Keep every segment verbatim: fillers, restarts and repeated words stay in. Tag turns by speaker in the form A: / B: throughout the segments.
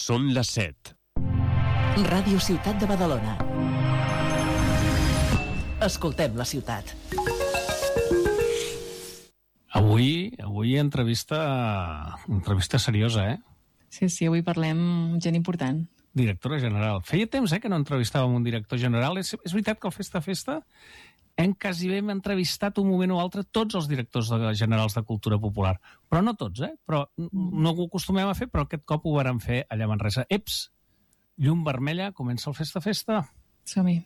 A: Són les set.
B: Ràdio Ciutat de Badalona. Escoltem la ciutat.
C: Avui, avui entrevista, entrevista seriosa, eh?
D: Sí, sí, avui parlem gent important.
C: Directora general. Feia temps, eh, que no entrevistàvem un director general. És, és veritat que al Festa Festa hem quasi hem entrevistat un moment o altre tots els directors de, generals de Cultura Popular. Però no tots, eh? Però no ho acostumem a fer, però aquest cop ho vàrem fer allà a Manresa. Eps, llum vermella, comença el Festa Festa.
D: Som-hi.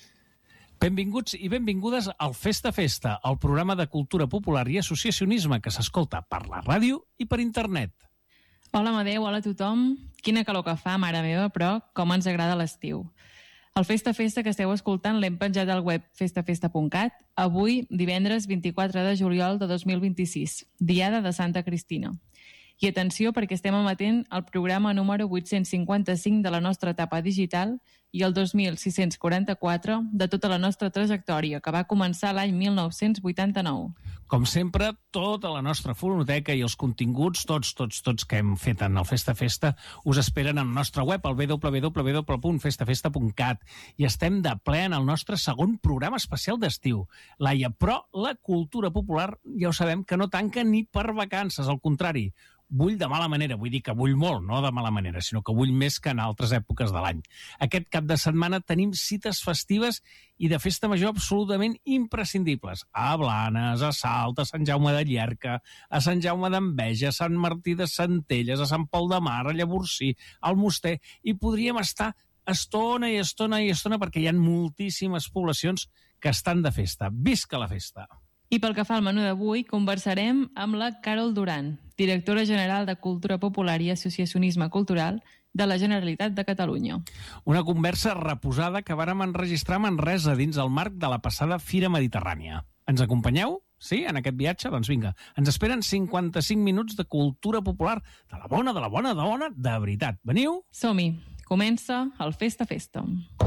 C: Benvinguts i benvingudes al Festa Festa, el programa de cultura popular i associacionisme que s'escolta per la ràdio i per internet.
D: Hola, Amadeu, hola a tothom. Quina calor que fa, mare meva, però com ens agrada l'estiu. El Festa Festa que esteu escoltant l'hem penjat al web festa festa punt cat, avui, divendres vint-i-quatre de juliol de dos mil vint-i-sis, diada de Santa Cristina. I atenció, perquè estem emetent el programa número vuit-cents cinquanta-cinc de la nostra etapa digital i el dos mil sis-cents quaranta-quatre de tota la nostra trajectòria, que va començar l'any mil nou-cents vuitanta-nou.
C: Com sempre, tota la nostra fonoteca i els continguts, tots, tots, tots que hem fet en el Festa Festa, us esperen al nostre web, al w w w punt festa festa punt cat. I estem de ple en el nostre segon programa especial d'estiu. Laia, però la cultura popular, ja ho sabem, que no tanca ni per vacances, al contrari. Vull de mala manera, vull dir que vull molt, no de mala manera, sinó que vull més que en altres èpoques de l'any. Aquest cap de setmana tenim cites festives i de festa major absolutament imprescindibles. A Blanes, a Salt, a Sant Jaume de Llierca, a Sant Jaume d'Enveja, a Sant Martí de Centelles, a Sant Pol de Mar, a Llavorsí, al Moster, i podríem estar estona i estona i estona perquè hi ha moltíssimes poblacions que estan de festa. Visca la festa!
D: I pel que fa al menú d'avui, conversarem amb la Carol Duran, directora general de Cultura Popular i Associacionisme Cultural de la Generalitat de Catalunya.
C: Una conversa reposada que vàrem enregistrar a Manresa dins el marc de la passada Fira Mediterrània. Ens acompanyeu? Sí, en aquest viatge? Doncs vinga, ens esperen cinquanta-cinc minuts de cultura popular de la bona, de la bona, de la bona, de veritat. Veniu?
D: Som-hi. Comença el Festa Festa.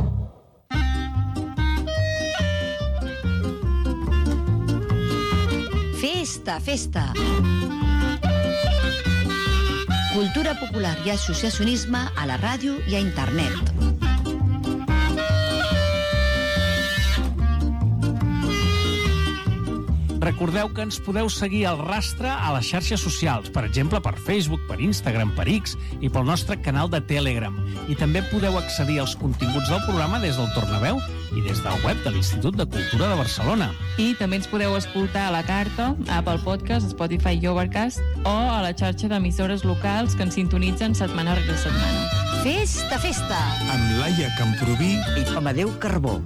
E: Festa, festa. Cultura popular i associacionisme a la ràdio i a internet.
C: Recordeu que ens podeu seguir al rastre a les xarxes socials, per exemple per Facebook, per Instagram, per X i pel nostre canal de Telegram. I també podeu accedir als continguts del programa des del Tornaveu i des del web de l'Institut de Cultura de Barcelona.
D: I també ens podeu escoltar a la carta, a Apple Podcast, Spotify i Overcast o a la xarxa d'emissores locals que ens sintonitzen setmana rere setmana.
E: Festa, festa!
A: Amb Laia Camproví
E: i Amadeu Carbó.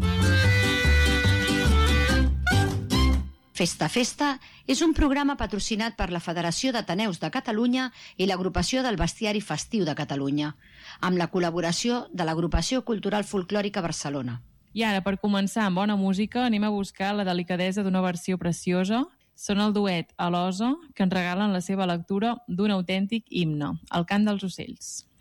E: Festa Festa és un programa patrocinat per la Federació d'Ateneus de Catalunya i l'Agrupació del Bestiari Festiu de Catalunya, amb la col·laboració de l'Agrupació Cultural Folclòrica Barcelona.
D: I ara, per començar amb bona música, anem a buscar la delicadesa d'una versió preciosa. Són el duet Alosa, que ens regalen la seva lectura d'un autèntic himne, el cant dels ocells.